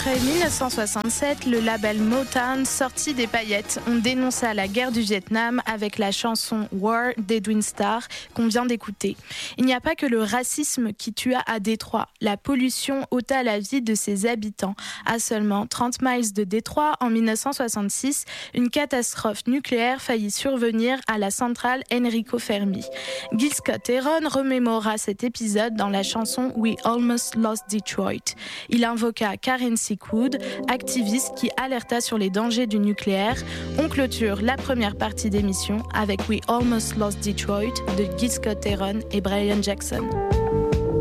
Après 1967, le label Motown, sorti des paillettes, ont dénoncé la guerre du Vietnam avec la chanson War d'Edwin Starr qu'on vient d'écouter. Il n'y a pas que le racisme qui tua à Détroit. La pollution ôta la vie de ses habitants. À seulement 30 miles de Détroit, en 1966, une catastrophe nucléaire faillit survenir à la centrale Enrico Fermi. Gil Scott-Heron remémora cet épisode dans la chanson We Almost Lost Detroit. Il invoqua Karen Seawood, activiste qui alerta sur les dangers du nucléaire. On clôture la première partie d'émission avec We Almost Lost Detroit de Gil Scott-Heron et Brian Jackson.